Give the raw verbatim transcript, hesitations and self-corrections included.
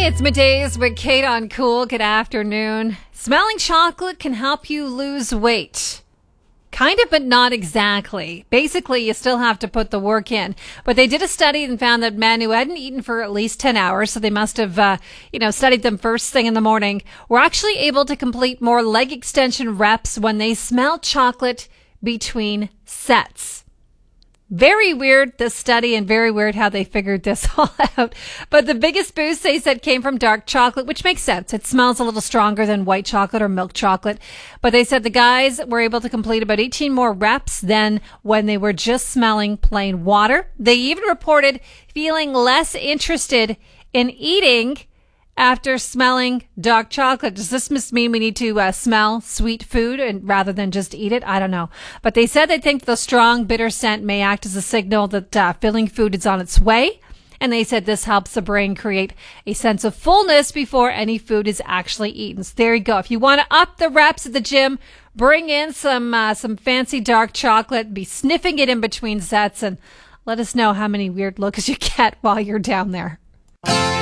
It's middays with Kate on Cool. Good afternoon. Smelling chocolate can help you lose weight. Kind of, but not exactly. Basically, you still have to put the work in. But they did a study and found that men who hadn't eaten for at least ten hours, so they must have, uh, you know, studied them first thing in the morning, were actually able to complete more leg extension reps when they smelled chocolate between sets. Very weird, this study, and very weird how they figured this all out. But the biggest boost, they said, came from dark chocolate, which makes sense. It smells a little stronger than white chocolate or milk chocolate. But they said the guys were able to complete about eighteen more reps than when they were just smelling plain water. They even reported feeling less interested in eating after smelling dark chocolate. Does this mean we need to uh, smell sweet food and rather than just eat it? I don't know. But they said they think the strong, bitter scent may act as a signal that uh, filling food is on its way. And they said this helps the brain create a sense of fullness before any food is actually eaten. So there you go. If you want to up the reps at the gym, bring in some uh, some fancy dark chocolate, be sniffing it in between sets, and let us know how many weird looks you get while you're down there.